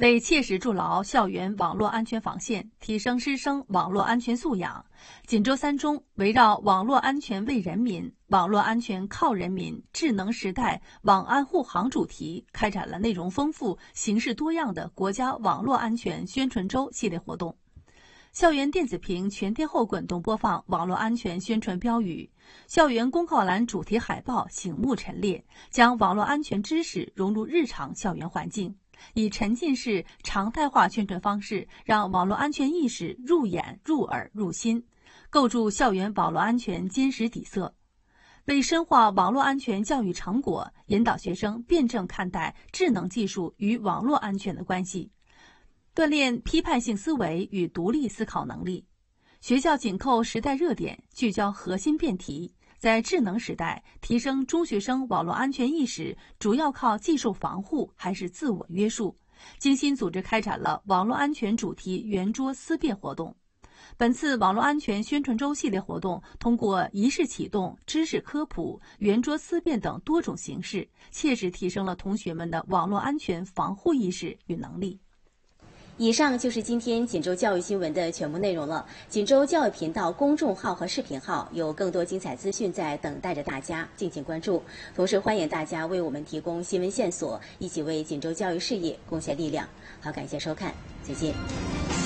为切实筑牢校园网络安全防线，提升师生网络安全素养，锦州三中围绕网络安全为人民、网络安全靠人民、智能时代网安护航主题，开展了内容丰富、形式多样的国家网络安全宣传周系列活动。校园电子屏全天候滚动播放网络安全宣传标语，校园公告栏主题海报醒目陈列，将网络安全知识融入日常校园环境，以沉浸式常态化宣传方式，让网络安全意识入眼、入耳、入心，构筑校园网络安全坚实底色。为深化网络安全教育成果，引导学生辩证看待智能技术与网络安全的关系，锻炼批判性思维与独立思考能力。学校紧扣时代热点，聚焦核心辩题，在智能时代提升中学生网络安全意识，主要靠技术防护还是自我约束？精心组织开展了网络安全主题圆桌思辨活动。本次网络安全宣传周系列活动通过仪式启动、知识科普、圆桌思辨等多种形式，切实提升了同学们的网络安全防护意识与能力。 以上就是今天锦州教育新闻的全部内容了。锦州教育频道公众号和视频号有更多精彩资讯在等待着大家，敬请关注。同时欢迎大家为我们提供新闻线索，一起为锦州教育事业贡献力量。好，感谢收看，再见。